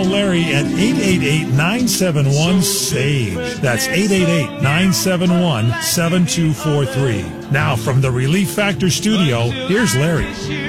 Larry at 888-971-SAGE. That's 888-971-7243. Now from the Relief Factor studio, here's Larry.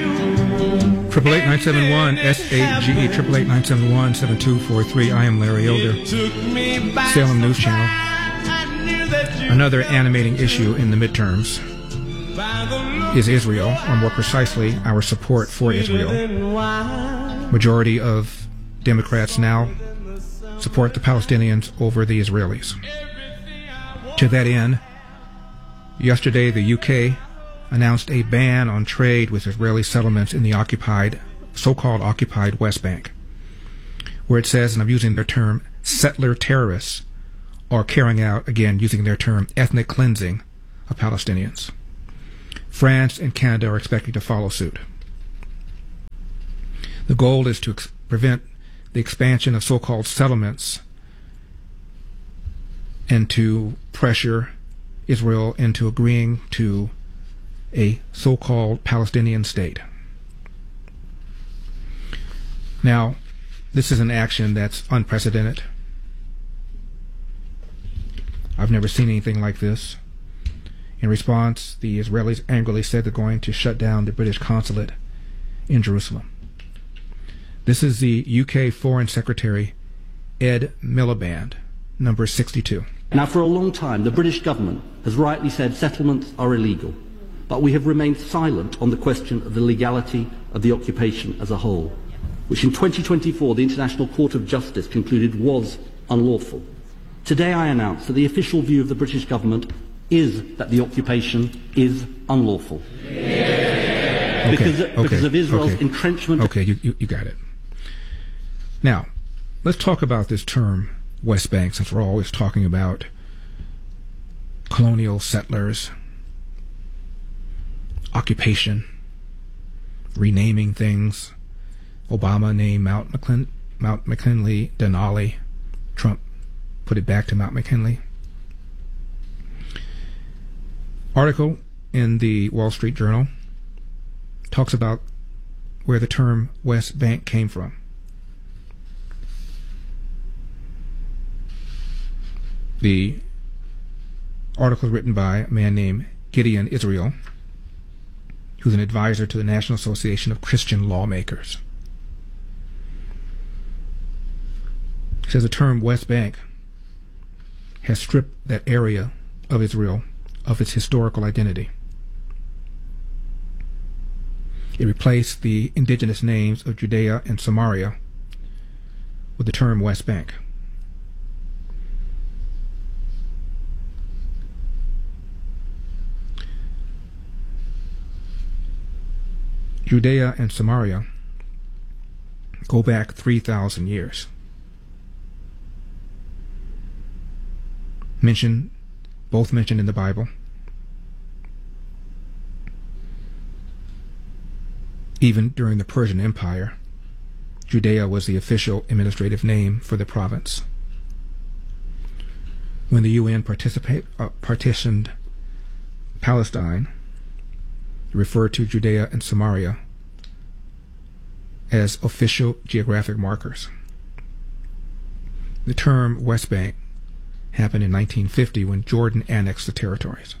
888-971-SAGE, 888-971-7243. I am Larry Elder, Salem News Channel. Another animating issue in the midterms is Israel, or more precisely, our support for Israel. Majority of Democrats now support the Palestinians over the Israelis. To that end, yesterday the UK announced a ban on trade with Israeli settlements in the so-called occupied West Bank, where it says, and I'm using their term, settler terrorists are carrying out, again, using their term, ethnic cleansing of Palestinians. France and Canada are expecting to follow suit. The goal is to prevent the expansion of so-called settlements and to pressure Israel into agreeing to a so-called Palestinian state. Now, this is an action that's unprecedented. I've never seen anything like this. In response, the Israelis angrily said they're going to shut down the British consulate in Jerusalem. This is the UK Foreign Secretary, Ed Miliband, number 62. Now, for a long time, the British government has rightly said settlements are illegal, but we have remained silent on the question of the legality of the occupation as a whole, which in 2024 the International Court of Justice concluded was unlawful. Today I announce that the official view of the British government is that the occupation is unlawful. Because of Israel's entrenchment. Okay, you got it. Now, let's talk about this term, West Bank, since we're always talking about colonial settlers, occupation, renaming things. Obama named Mount McKinley Denali. Trump put it back to Mount McKinley. Article in the Wall Street Journal talks about where the term West Bank came from. The article is written by a man named Gideon Israel, who's an advisor to the National Association of Christian Lawmakers. It says the term West Bank has stripped that area of Israel of its historical identity. It replaced the indigenous names of Judea and Samaria with the term West Bank. Judea and Samaria go back 3,000 years. Both mentioned in the Bible. Even during the Persian Empire, Judea was the official administrative name for the province. When the UN partitioned Palestine, it referred to Judea and Samaria as official geographic markers. The term West Bank happened in 1950 when Jordan annexed the territories.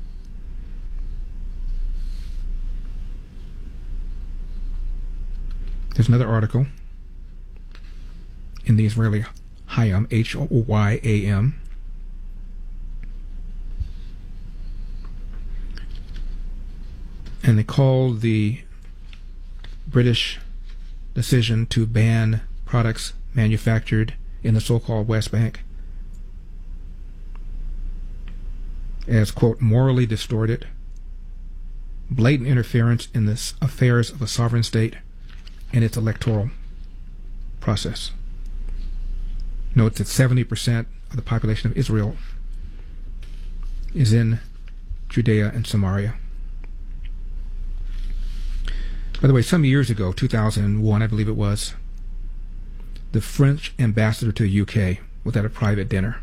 There's another article in the Israeli Hayam, H-O-Y-A-M, and they call the British decision to ban products manufactured in the so-called West Bank as, quote, morally distorted, blatant interference in the affairs of a sovereign state and its electoral process. Note that 70% of the population of Israel is in Judea and Samaria. By the way, some years ago, 2001, I believe it was, the French ambassador to the UK was at a private dinner,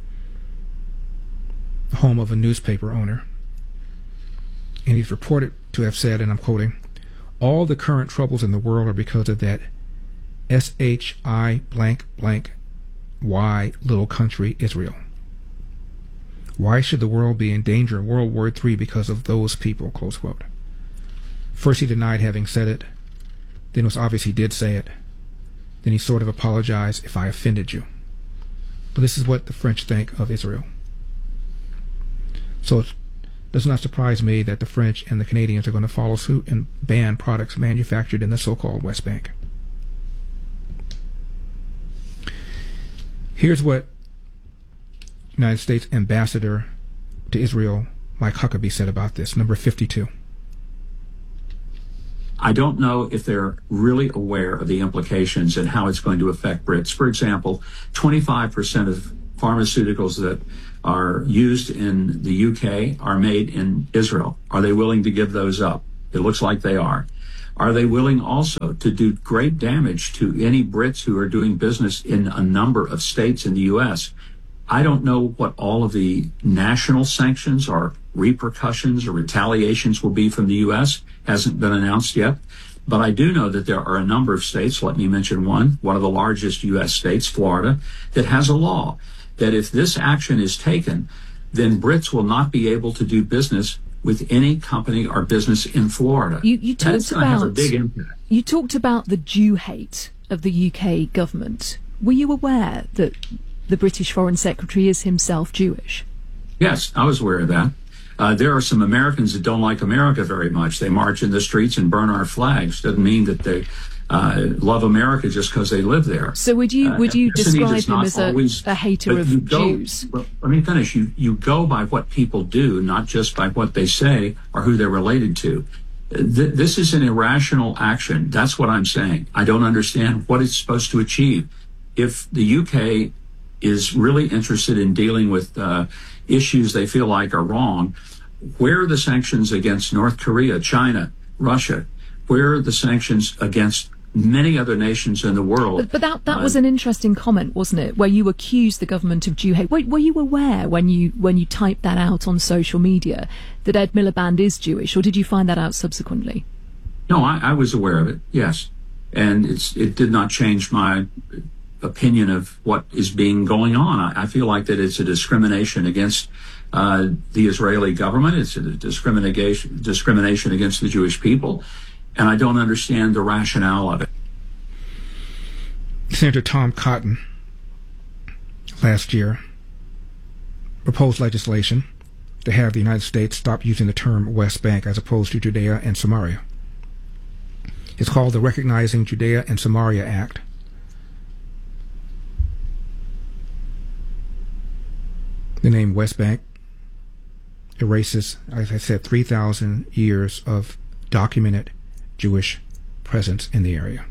the home of a newspaper owner, and he's reported to have said, and I'm quoting, "All the current troubles in the world are because of that SHI blank blank Y little country Israel. Why should the world be in danger of World War III because of those people? Close quote. First he denied having said it. Then it was obvious he did say it. Then he sort of apologized if I offended you. But this is what the French think of Israel. So it does not surprise me that the French and the Canadians are going to follow suit and ban products manufactured in the so-called West Bank. Here's what United States Ambassador to Israel Mike Huckabee said about this. Number 52. I don't know if they're really aware of the implications and how it's going to affect Brits. For example, 25% of pharmaceuticals that are used in the UK are made in Israel. Are they willing to give those up? It looks like they are. Are they willing also to do great damage to any Brits who are doing business in a number of states in the U.S.? I don't know what all of the national sanctions or repercussions or retaliations will be from the U.S. Hasn't been announced yet. But I do know that there are a number of states, let me mention one of the largest U.S. states, Florida, that has a law that if this action is taken, then Brits will not be able to do business with any company or business in Florida. You talked about, have a big impact. You talked about the Jew hate of the UK government. Were you aware that the British Foreign Secretary is himself Jewish? Yes, I was aware of that. There are some Americans that don't like America very much. They march in the streets and burn our flags. Doesn't mean that they love America just because they live there. So would you describe him as a hater of Jews? Well, let me finish. You go by what people do, not just by what they say or who they're related to. This is an irrational action. That's what I'm saying. I don't understand what it's supposed to achieve. If the UK is really interested in dealing with issues they feel like are wrong, where are the sanctions against North Korea, China, Russia? Where are the sanctions against many other nations in the world? But that was an interesting comment, wasn't it? Where you accused the government of Jew hate. Were you aware when you typed that out on social media that Ed Miliband is Jewish, or did you find that out subsequently? No, I was aware of it. Yes, and it did not change my opinion of what is going on. I feel like that it's a discrimination against the Israeli government. It's a discrimination against the Jewish people, and I don't understand the rationale of it. Senator Tom Cotton last year proposed legislation to have the United States stop using the term West Bank as opposed to Judea and Samaria. It's called the Recognizing Judea and Samaria Act. The name West Bank erases, as I said, 3,000 years of documented Jewish presence in the area.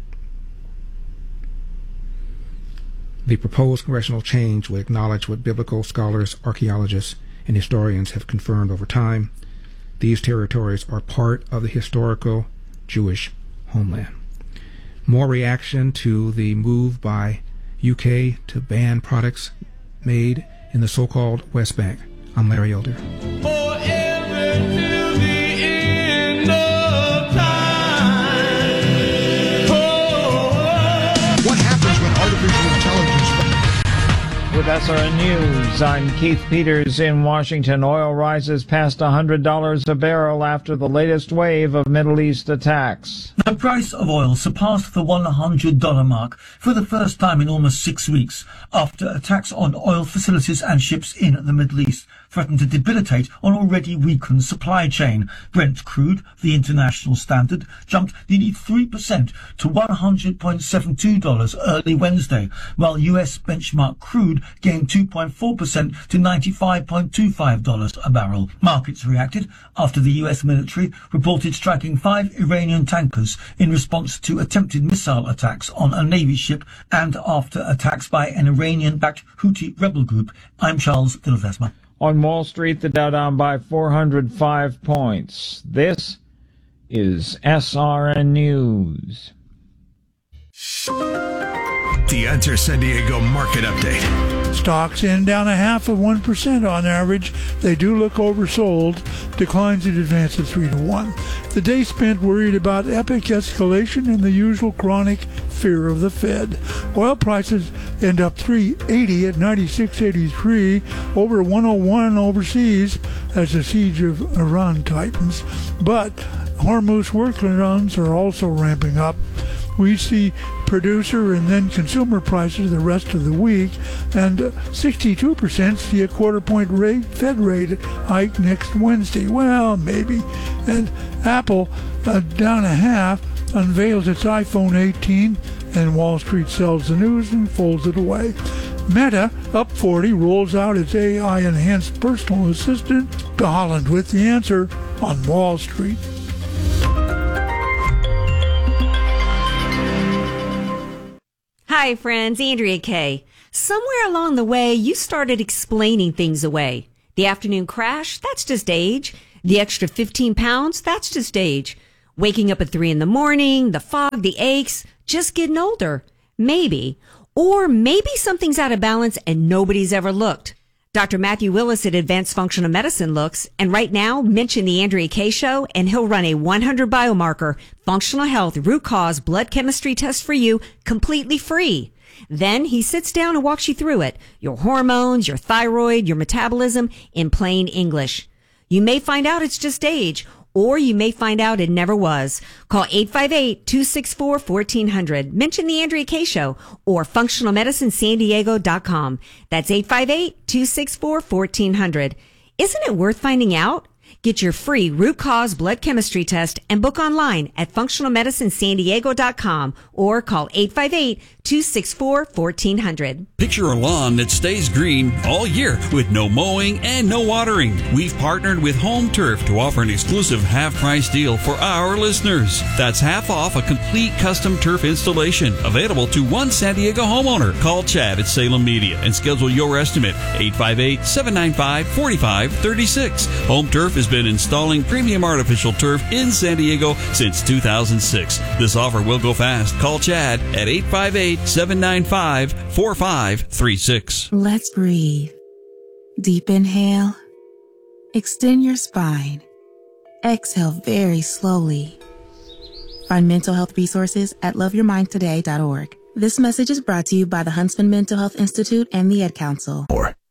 The proposed congressional change would acknowledge what biblical scholars, archaeologists, and historians have confirmed over time. These territories are part of the historical Jewish homeland. More reaction to the move by UK to ban products made in the so-called West Bank. I'm Larry Elder. Forever till the end of time. What happens when artificial intelligence... With SRN News, I'm Keith Peters in Washington. Oil rises past $100 a barrel after the latest wave of Middle East attacks. The price of oil surpassed the $100 mark for the first time in almost 6 weeks after attacks on oil facilities and ships in the Middle East threatened to debilitate an already weakened supply chain. Brent crude, the international standard, jumped nearly 3% to $100.72 early Wednesday, while US benchmark crude gained 2.4% to $95.25 a barrel. Markets reacted after the US military reported striking 5 Iranian tankers in response to attempted missile attacks on a Navy ship and after attacks by an Iranian-backed Houthi rebel group. I'm Charles Villadesma. On Wall Street, the Dow down by 405 points. This is SRN News. The Answer San Diego Market Update. Stocks in down 0.5% on average. They do look oversold. Declines in advance of 3-1. The day spent worried about epic escalation and the usual chronic fear of the Fed. Oil prices end up $3.80 at 96.83, over 101 overseas as the siege of Iran tightens. But Hormuz workarounds are also ramping up. We see producer and then consumer prices the rest of the week, and 62% see a quarter-point Fed rate hike next Wednesday. Well, maybe. And Apple, down 0.5, unveils its iPhone 18, and Wall Street sells the news and folds it away. Meta, up 40, rolls out its AI-enhanced personal assistant. Holland with the answer on Wall Street. Hi, friends. Andrea Kay. Somewhere along the way, you started explaining things away. The afternoon crash, that's just age. The extra 15 pounds, that's just age. Waking up at 3 in the morning, the fog, the aches, just getting older. Maybe. Or maybe something's out of balance and nobody's ever looked. Dr. Matthew Willis at Advanced Functional Medicine looks, and right now, mention the Andrea Kay Show, and he'll run a 100 biomarker, functional health, root cause, blood chemistry test for you, completely free. Then he sits down and walks you through it. Your hormones, your thyroid, your metabolism, in plain English. You may find out it's just age, or you may find out it never was. Call 858-264-1400. Mention the Andrea Kay Show or functionalmedicinesandiego.com. That's 858-264-1400. Isn't it worth finding out? Get your free root cause blood chemistry test and book online at functionalmedicinesandiego.com or call 858-264-1400. Picture a lawn that stays green all year with no mowing and no watering. We've partnered with Home Turf to offer an exclusive half-price deal for our listeners. That's half off a complete custom turf installation available to one San Diego homeowner. Call Chad at Salem Media and schedule your estimate. 858-795-4536. Home Turf has been installing premium artificial turf in San Diego since 2006. This offer will go fast. Call Chad at 858-795-4536. Let's breathe. Deep inhale. Extend your spine. Exhale very slowly. Find mental health resources at loveyourmindtoday.org. This message is brought to you by the Huntsman Mental Health Institute and the Ad Council.